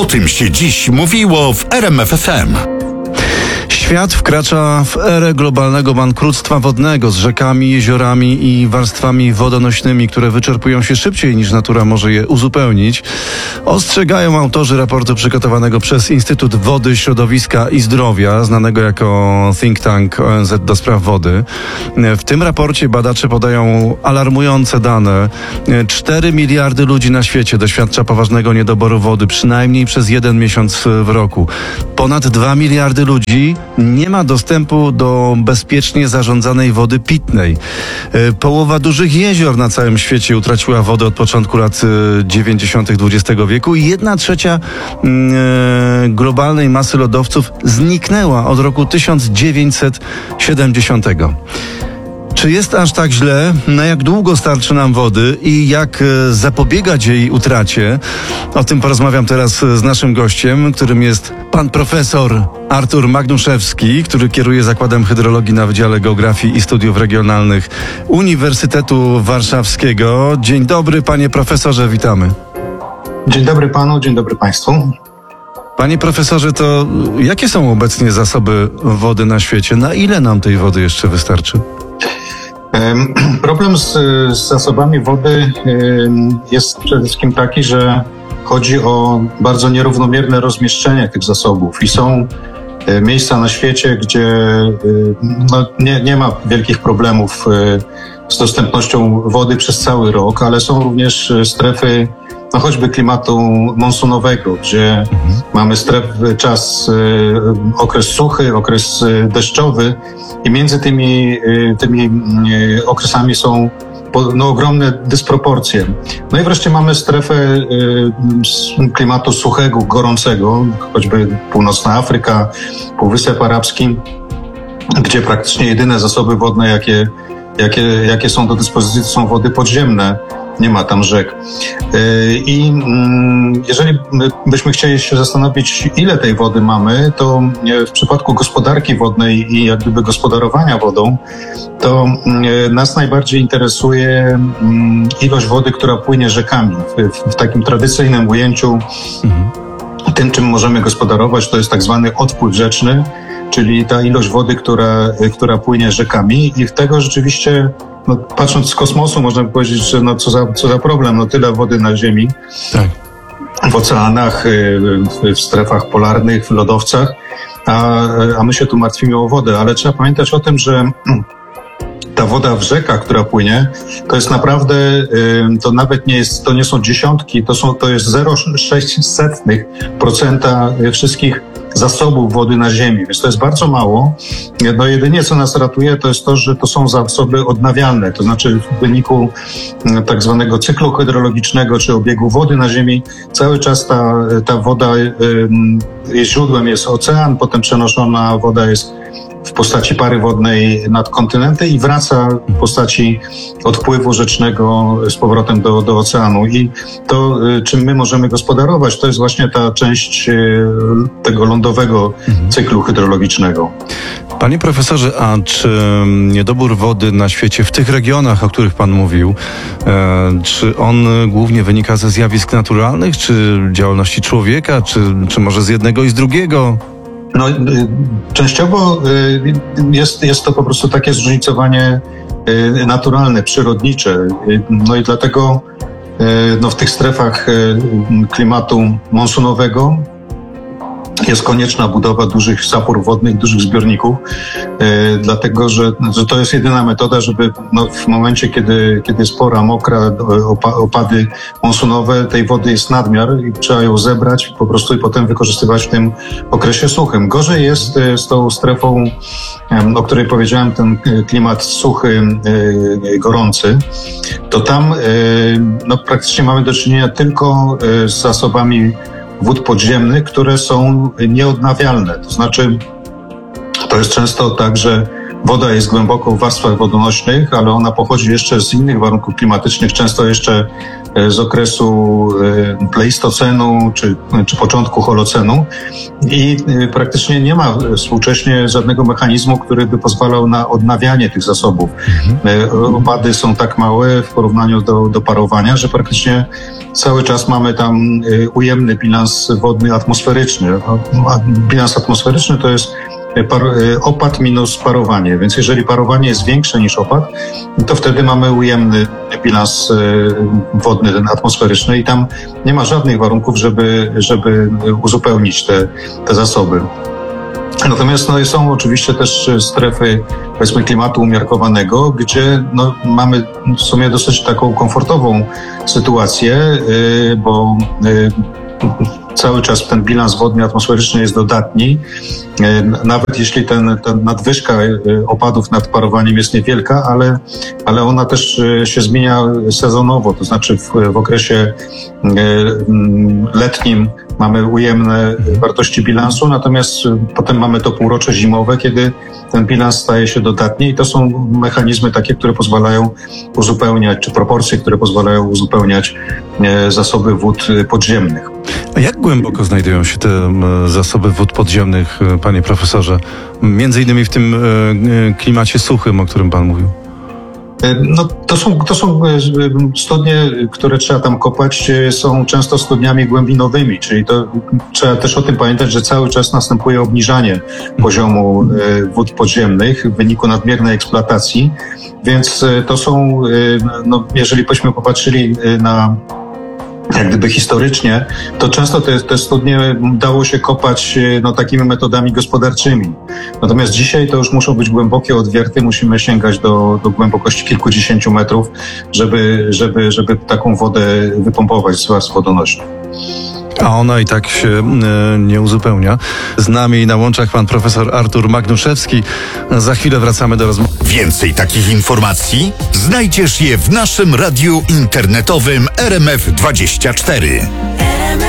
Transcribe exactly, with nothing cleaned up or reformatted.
tym się dziś mówiło w R M F F M. Świat wkracza w erę globalnego bankructwa wodnego z rzekami, jeziorami i warstwami wodonośnymi, które wyczerpują się szybciej niż natura może je uzupełnić. Ostrzegają autorzy raportu przygotowanego przez Instytut Wody, Środowiska i Zdrowia, znanego jako think tank O N Z do spraw wody. W tym raporcie badacze podają alarmujące dane. cztery miliardy ludzi na świecie doświadcza poważnego niedoboru wody, przynajmniej przez jeden miesiąc w roku. Ponad dwa miliardy ludzi nie ma dostępu do bezpiecznie zarządzanej wody pitnej. Połowa dużych jezior na całym świecie utraciła wodę od początku lat dziewięćdziesiątych dwudziestego wieku i jedna trzecia globalnej masy lodowców zniknęła od roku tysiąc dziewięćset siedemdziesiątego. Czy jest aż tak źle? Na jak długo starczy nam wody i jak zapobiegać jej utracie? O tym porozmawiam teraz z naszym gościem, którym jest pan profesor Artur Magnuszewski, który kieruje Zakładem Hydrologii na Wydziale Geografii i Studiów Regionalnych Uniwersytetu Warszawskiego. Dzień dobry, panie profesorze, witamy. Dzień dobry panu, dzień dobry państwu. Panie profesorze, to jakie są obecnie zasoby wody na świecie? Na ile nam tej wody jeszcze wystarczy? Problem z, z zasobami wody jest przede wszystkim taki, że chodzi o bardzo nierównomierne rozmieszczenie tych zasobów i są miejsca na świecie, gdzie no, nie, nie ma wielkich problemów z dostępnością wody przez cały rok, ale są również strefy no choćby klimatu monsunowego, gdzie mhm. mamy strefy, czas, y, okres suchy, okres y, deszczowy i między tymi, y, tymi y, okresami są po, no, ogromne dysproporcje. No i wreszcie mamy strefę y, klimatu suchego, gorącego, choćby północna Afryka, Półwysep Arabski, gdzie praktycznie jedyne zasoby wodne, jakie, jakie, jakie są do dyspozycji, są wody podziemne. Nie ma tam rzek. I jeżeli byśmy chcieli się zastanowić, ile tej wody mamy, to w przypadku gospodarki wodnej i jak gdyby gospodarowania wodą, to nas najbardziej interesuje ilość wody, która płynie rzekami. W, w takim tradycyjnym ujęciu mhm. tym, czym możemy gospodarować, to jest tak zwany odpływ rzeczny, czyli ta ilość wody, która, która płynie rzekami i w tego rzeczywiście no, patrząc z kosmosu można by powiedzieć, że no, co za, co za problem, no tyle wody na Ziemi, tak. w oceanach, w, w strefach polarnych, w lodowcach, a, a my się tu martwimy o wodę, ale trzeba pamiętać o tym, że ta woda w rzekach, która płynie, to jest naprawdę, to nawet nie jest, to nie są dziesiątki, to są, to jest zero przecinek sześć procent wszystkich zasobów wody na Ziemi, więc to jest bardzo mało. No jedynie co nas ratuje, to jest to, że to są zasoby odnawialne, to znaczy w wyniku tak zwanego cyklu hydrologicznego czy obiegu wody na Ziemi cały czas ta, ta woda, jej źródłem jest ocean, potem przenoszona woda jest w postaci pary wodnej nad kontynenty i wraca w postaci odpływu rzecznego z powrotem do, do oceanu. I to, czym my możemy gospodarować, to jest właśnie ta część tego lądowego cyklu hydrologicznego. Panie profesorze, a czy niedobór wody na świecie, w tych regionach, o których pan mówił, e, czy on głównie wynika ze zjawisk naturalnych, czy działalności człowieka, czy, czy może z jednego i z drugiego? No, częściowo jest, jest to po prostu takie zróżnicowanie naturalne, przyrodnicze. No i dlatego no, w tych strefach klimatu monsunowego jest konieczna budowa dużych zapór wodnych, dużych zbiorników, e, dlatego że, że to jest jedyna metoda, żeby no, w momencie, kiedy, kiedy jest pora mokra, opa, opady monsunowe, tej wody jest nadmiar i trzeba ją zebrać po prostu i potem wykorzystywać w tym okresie suchym. Gorzej jest z tą strefą, o której powiedziałem, ten klimat suchy, e, gorący, to tam e, no, praktycznie mamy do czynienia tylko z zasobami wód podziemnych, które są nieodnawialne. To znaczy, to jest często tak, że woda jest głęboko w warstwach wodonośnych, ale ona pochodzi jeszcze z innych warunków klimatycznych, często jeszcze z okresu pleistocenu czy, czy początku holocenu i praktycznie nie ma współcześnie żadnego mechanizmu, który by pozwalał na odnawianie tych zasobów. Mhm. Opady są tak małe w porównaniu do, do parowania, że praktycznie cały czas mamy tam ujemny bilans wodny atmosferyczny. Bilans atmosferyczny to jest Par, opad minus parowanie, więc jeżeli parowanie jest większe niż opad, to wtedy mamy ujemny bilans wodny, ten atmosferyczny i tam nie ma żadnych warunków, żeby, żeby uzupełnić te, te zasoby. Natomiast no, są oczywiście też strefy, powiedzmy, klimatu umiarkowanego, gdzie no, mamy w sumie dosyć taką komfortową sytuację, yy, bo yy, cały czas ten bilans wodny atmosferyczny jest dodatni. Nawet jeśli ten, ten nadwyżka opadów nad parowaniem jest niewielka, ale, ale ona też się zmienia sezonowo, to znaczy w, w okresie letnim mamy ujemne wartości bilansu, natomiast potem mamy to półrocze zimowe, kiedy ten bilans staje się dodatni i to są mechanizmy takie, które pozwalają uzupełniać, czy proporcje, które pozwalają uzupełniać zasoby wód podziemnych. A jak głęboko znajdują się te zasoby wód podziemnych, panie profesorze? Między innymi w tym klimacie suchym, o którym pan mówił. No, to są, to są studnie, które trzeba tam kopać, są często studniami głębinowymi, czyli to trzeba też o tym pamiętać, że cały czas następuje obniżanie poziomu wód podziemnych w wyniku nadmiernej eksploatacji, więc to są, no, jeżeli byśmy popatrzyli na jak gdyby historycznie, to często te, te studnie dało się kopać no, takimi metodami gospodarczymi. Natomiast dzisiaj to już muszą być głębokie odwierty, musimy sięgać do, do głębokości kilkudziesięciu metrów, żeby, żeby, żeby taką wodę wypompować z warstw wodonośnych. A ona i tak się y, nie uzupełnia. Z nami na łączach pan profesor Artur Magnuszewski. Za chwilę wracamy do rozmowy. Więcej takich informacji znajdziesz je w naszym radiu internetowym R M F dwadzieścia cztery.